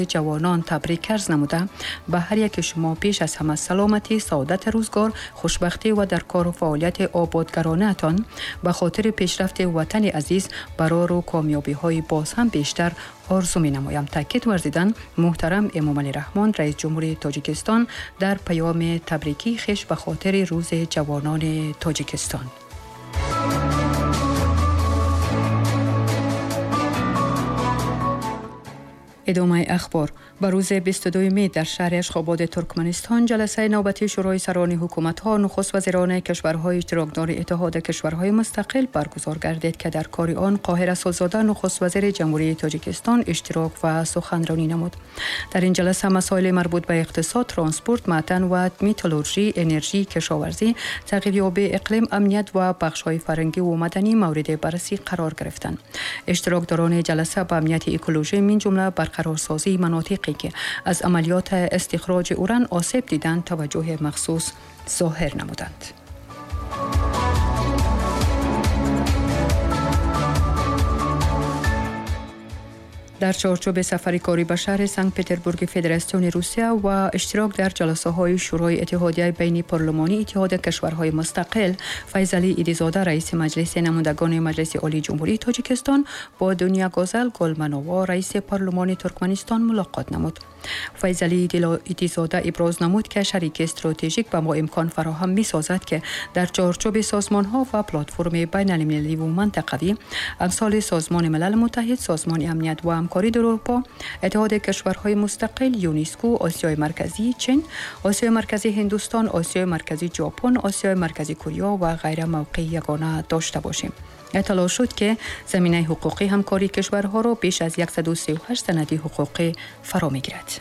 جوانان تبریک عرض نموده به هر یک شما پیش از همه سلامتی، سعادت روزگار، خوشبختی و در کار و فعالیت آبادگرانه تان به خاطر پیشرفت وطن عزیز برای و کامیابی های باز هم بیشتر آرزو می نمایم. تاکید ورزیدن محترم امامعلی رحمان رئیس جمهوری تاجیکستان در پیام تبریکی خش به خاطر روز جوانان تاجیکستان. ادامه اخبار. به روز 22 می در شهر اشخاباد ترکمنستان جلسه نوبتی شورای سران حکومت‌ها نخست وزیران کشورهای اشتراکدار اتحاد کشورهای مستقل برگزار گردید که در کار آن قاهر اسدزاده نخست وزیر جمهوری تاجیکستان اشتراک و سخنرانی نمود. در این جلسه مسائل مربوط به اقتصاد، ترانسپورت، معدن و متالورژی، انرژی، کشاورزی، تغییریابی اقلیم، امنیت و بخش‌های فرهنگی و مدنی مورد بررسی قرار گرفتند. اشتراکداران جلسه به امنیت اکولوژی من جمله برقرارسازی مناطقی که از عملیات استخراج اوران آسیب دیدند توجه مخصوص ظاهر نمودند. در چارچوب سفر کاری به شهر سنت پترزبورگ فدراسیون روسیه و اشتراک در جلسه‌های شورای اتحادیه بین پارلمانی اتحاد کشورهای مستقل، فیضعلی ایدیزاده رئیس مجلس نمایندگان مجلس عالی جمهوری تاجیکستان با دنیا گازل گلمنووا رئیس پارلمان ترکمنستان ملاقات نمود. فیضعلی ایدیزاده ابراز نمود که شریک استراتژیک به ما امکان فراهم می‌سازد که در چارچوب سازمان‌ها و پلتفرم بین‌المللی و منطقوی امثال سازمان ملل متحد، سازمان امنیت و همکاری در اروپا، اتحاد کشورهای مستقل، یونسکو، آسیای مرکزی، چین، آسیای مرکزی هندوستان، آسیای مرکزی ژاپن، آسیای مرکزی کره و غیره موقع یگانه داشته باشیم. اطلاع شد که زمینه حقوقی همکاری کشورها را بیش از 138 سند حقوقی فرا می‌گیرد.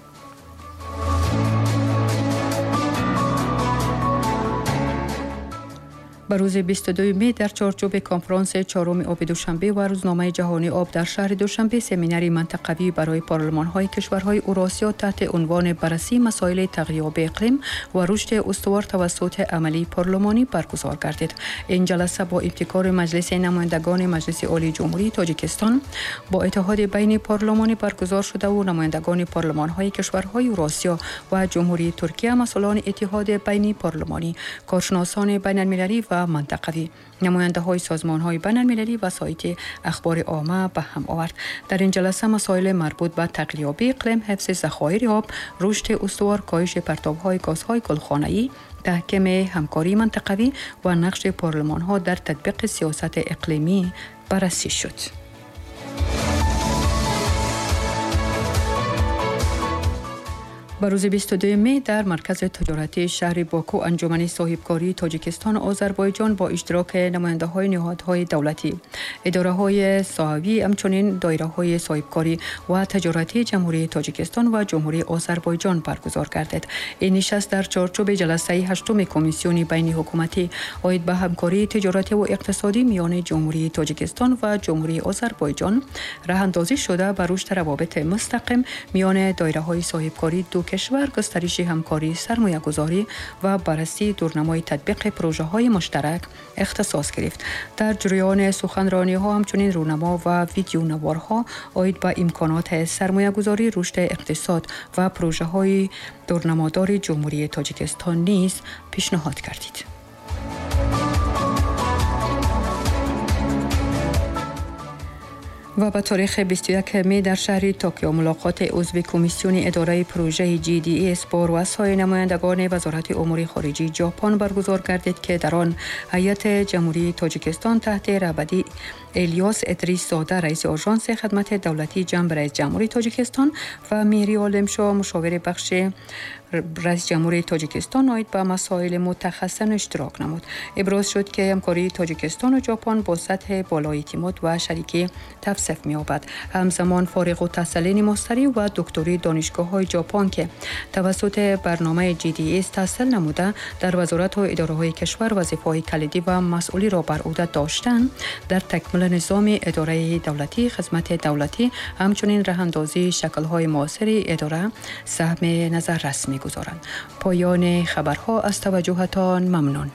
به روز 22 می در چارچوب کنفرانس چهارم آب دوشنبه و روزنامه جهانی آب در شهر دوشنبه سمیناری منطقوی برای پارلمان‌های کشورهای اوراسیا تحت عنوان بررسی مسائل تغییرآب اقلیم و رشد استوار توسط عملی پارلمانی برگزار گردید. این جلسه با ابتکار مجلس نمایندگان مجلس عالی جمهوری تاجیکستان با اتحاد بین پارلمانی برگزار شده و نمایندگان پارلمان‌های کشورهای اوراسیا و جمهوری ترکیه، مسئولان اتحاد بین پارلمانی، کارشناسان بین‌المللی و منطقوی، نماینده‌های سازمان‌های بین‌المللی و سایت اخبار عامه به هم آورد. در این جلسه مسائل مربوط به تغییرآب اقلیم، حفظ ذخایر آب، رشد استوار، کاهش پرتاب‌های گازهای گلخانه‌ای، تحکیم همکاری منطقوی و نقش پارلمان‌ها در تطبیق سیاست اقلیمی بررسی شد. به روز 22 می در مرکز تجارتی شهر باکو انجمن صاحبکاری تاجیکستان و آذربایجان با اشتراک نماینده‌های نهادهای دولتی، اداره‌های ساحوی، همچنین دایره‌های صاحبکاری و تجارتی جمهوری تاجیکستان و جمهوری آذربایجان برگزار گردید. این نشست در چارچوب جلسه هشتم کمیسیون بین حکومتی عاید به همکاری تجارتی و اقتصادی میان جمهوری تاجیکستان و جمهوری آذربایجان راه‌اندازی شده بر رشد روابط مستقیم میان دایره‌های صاحبکاری دو کشور، گسترش همکاری سرمایه‌گذاری و بررسی دورنمای تطبیق پروژه‌های مشترک اختصاص گرفت. در جریان سخنرانی‌ها همچنین رونما و ویدیو نوارها عاید به امکانات سرمایه‌گذاری، رشد اقتصاد و پروژه‌های دورنمادار جمهوری تاجیکستان نیز پیشنهاد گردید. و به تاریخ 21 می در شهر توکیو ملاقات عضو کمیسیون اداره پروژه GDS با رؤسای نمایندگان وزارت امور خارجه ژاپن برگزار گردید که در آن هیئت جمهوری تاجیکستان تحت رهبری الیاس ادریس زاده رئیس آژانس خدمات دولتی جنب رئیس جمهوری تاجیکستان و میری عالمشاه مشاور بخش رئیس جمهوری تاجیکستان عاید به مسائل متخصص اشتراک نمود. ابراز شد که همکاری تاجیکستان و ژاپن با سطح بالای اعتماد و شریکی توصیف می‌یابد. همزمان فارغ التحصیلان ماستری و دکتری دانشگاه‌های ژاپن که توسط برنامه GDS تحصیل نموده در وزارت و اداره‌های کشور وظیفه‌های کلیدی و مسئولی را بر عهده داشتند، در تکمیل نظام اداره دولتی، خدمت دولتی، همچنین راه‌اندازی شکل‌های معاصر اداره سهم نظر رسمی گذارند. پایان خبرها. از توجهتان ممنون.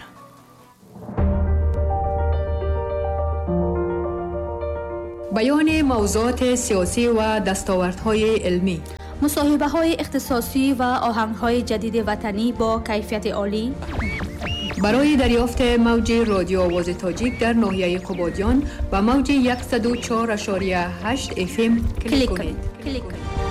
بیان موضوعات سیاسی و دستاوردهای علمی مصاحبه های اختصاصی و آهنگ های جدید وطنی با کیفیت عالی. برای دریافت موج رادیو آواز تاجیک در ناحیه قبادیان و موج 104.8 FM کلیک کنید.